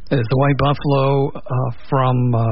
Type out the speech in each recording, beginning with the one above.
It's the White Buffalo from...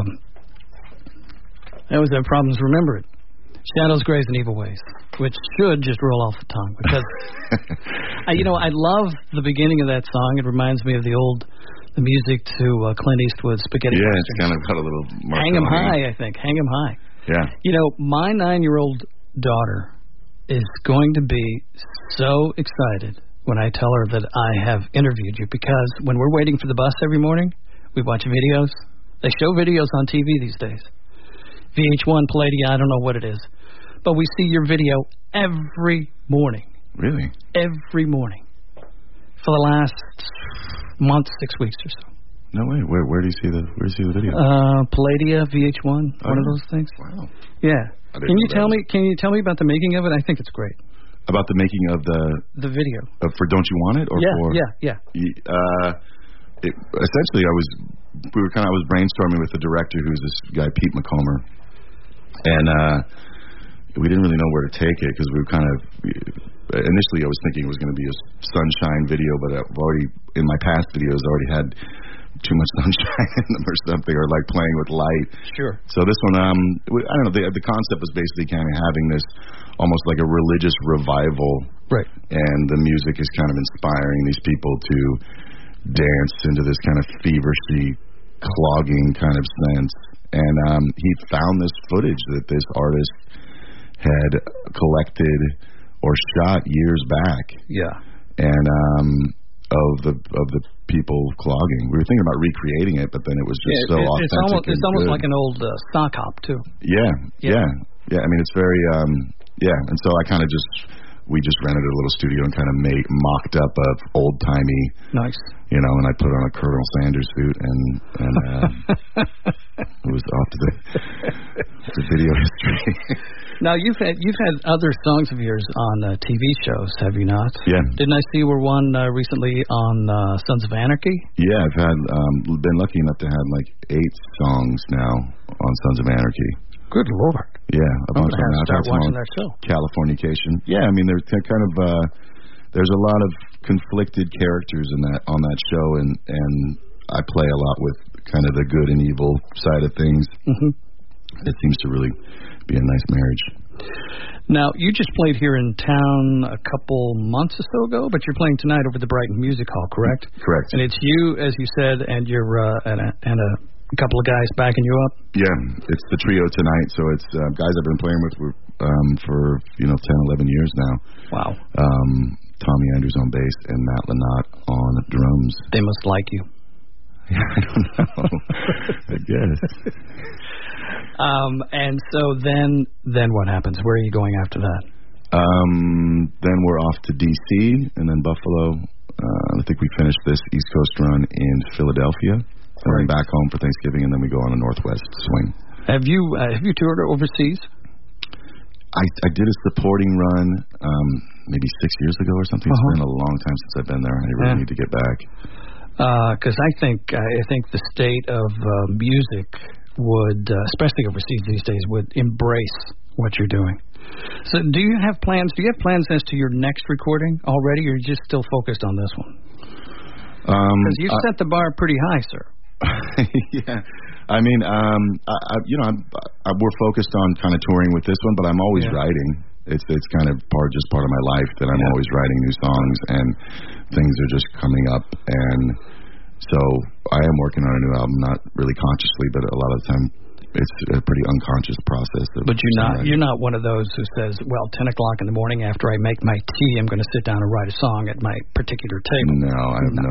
I always have problems remember it. Shadows, Grays, and Evil Ways, which should just roll off the tongue. Because, I love the beginning of that song. It reminds me of the music to Clint Eastwood's Spaghetti Western. It's kind of got a little... Hang 'em high, I think. Hang 'em high. Yeah. My 9-year-old daughter is going to be so excited when I tell her that I have interviewed you, because when we're waiting for the bus every morning, we watch videos. They show videos on TV these days. VH1, Palladia, I don't know what it is. But we see your video every morning. Really? Every morning. For the last month, 6 weeks or so. No way. Where do you see the video? Palladia, VH1, one of those things. Wow. Yeah. Can you tell me about the making of it? I think it's great. About the making of the video. For Don't You Want It, or for Yeah. Essentially, I was brainstorming with the director, who's this guy Pete McComber, and we didn't really know where to take it, because we were kind of initially I was thinking it was going to be a sunshine video, but I've already, in my past videos, already had too much sunshine in them or something, or like playing with light. Sure. So this one, I don't know, the concept was basically kind of having this almost like a religious revival. Right. And the music is kind of inspiring these people to dance into this kind of feverishy, clogging kind of sense. And he found this footage that this artist had collected or shot years back. Yeah. And of the people clogging. We were thinking about recreating it, but then it was just so authentic. It's almost like an old sock hop too. Yeah. I mean, it's very And so we just rented a little studio and kind of mocked up a old timey. Nice. And I put on a Colonel Sanders suit and it was off to the video history. Now you've had other songs of yours on TV shows, have you not? Yeah. Didn't I see you were one recently on Sons of Anarchy? Yeah, I've had been lucky enough to have like 8 songs now on Sons of Anarchy. Good Lord. Yeah, I'm going to have to start watching that show. Californication. Yeah, I mean, there's kind of there's a lot of conflicted characters on that show, and I play a lot with kind of the good and evil side of things. Mm-hmm. It seems to really be a nice marriage. Now, you just played here in town a couple months or so ago, but you're playing tonight over the Brighton Music Hall, correct? Correct. And it's you, as you said, and you're and a couple of guys backing you up? Yeah, it's the trio tonight, so it's guys I've been playing with for 10, 11 years now. Wow. Tommy Andrews on bass and Matt Lanotte on drums. They must like you. I don't know. I guess. And so then what happens? Where are you going after that? Then we're off to D.C. and then Buffalo. I think we finished this East Coast run in Philadelphia. Going back home for Thanksgiving, and then we go on a Northwest swing. Have you toured overseas? I did a supporting run maybe 6 years ago or something. It's been a long time since I've been there. I really need to get back. Because I think the state of music would, especially overseas these days, would embrace what you're doing. So do you have plans? Do you have plans as to your next recording already, or are you just still focused on this one? Because you set the bar pretty high, sir. Yeah, I mean, we're focused on kind of touring with this one, but I'm always writing. It's kind of part of my life that I'm always writing new songs, and things are just coming up, and so I am working on a new album, not really consciously, but a lot of the time it's a pretty unconscious process. But you're not one of those who says, well, 10 o'clock in the morning after I make my tea, I'm going to sit down and write a song at my particular table. No, I have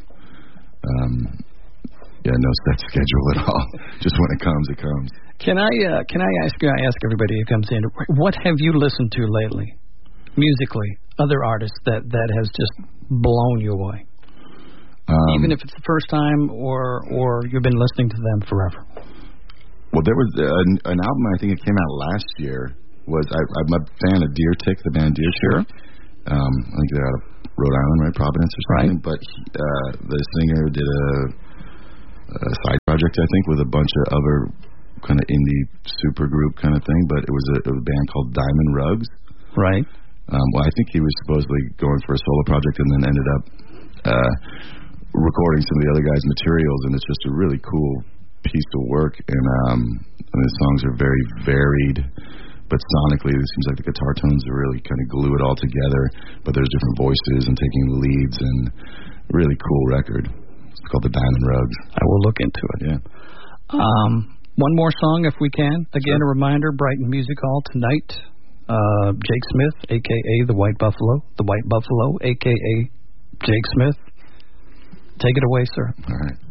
no set schedule at all. Just when it comes, it comes. Can I ask you? I ask everybody who comes in. What have you listened to lately, musically? Other artists that has just blown you away, even if it's the first time or you've been listening to them forever. Well, there was an album, I think it came out last year. I'm a fan of Deer Tick, the band Deer Tick. Sure. I think they're out of Rhode Island, right? Providence or something. Right. But the singer did a side project, I think, with a bunch of other kind of indie super group kind of thing. But it was a band called Diamond Rugs. Right. Well, I think he was supposedly going for a solo project and then ended up recording some of the other guys' materials, and it's just a really cool piece of work. And the songs are very varied, but sonically, it seems like the guitar tones are really kind of glue it all together. But there's different voices and taking the leads, and really cool record. It's called The Diamond Rugs. I will look into it. Yeah. One more song, if we can. Again, a reminder: Brighton Music Hall tonight. Jake Smith, a.k.a. The White Buffalo, a.k.a. Jake Smith. Take it away, sir. All right.